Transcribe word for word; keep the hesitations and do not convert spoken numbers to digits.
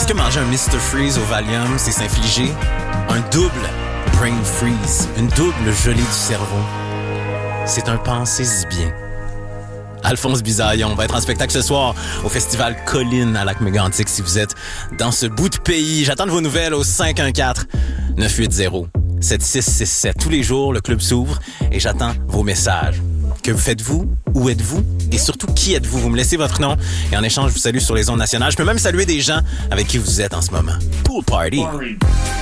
que manger un mister Freeze au Valium, c'est s'infliger un double brain freeze, une double gelée du cerveau? C'est un pensez-y bien. Alphonse Bisaillon va être en spectacle ce soir au festival Colline à Lac-Mégantic. Si vous êtes dans ce bout de pays, j'attends de vos nouvelles au cinq un quatre neuf huit zéro sept six six sept. Tous les jours, le club s'ouvre et j'attends vos messages. Que faites-vous? Où êtes-vous? Et surtout, qui êtes-vous? Vous me laissez votre nom et en échange, je vous salue sur les ondes nationales. Je peux même saluer des gens avec qui vous êtes en ce moment. Pool Party!